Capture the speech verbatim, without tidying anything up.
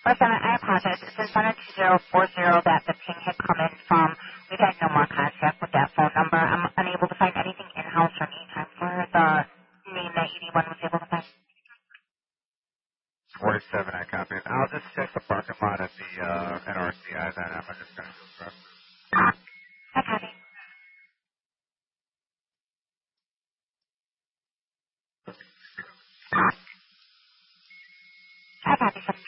Or seven, I apologize. It says one two zero four zero that the ping had come in from. We've had no more contact with that phone number. I'm unable to find anything in-house or anytime for the name that eighty-one was able to find. forty-seven, I copy it. I'll just check the parking lot at the uh, N R C I then. I'm just going to go across. I copy. I copy.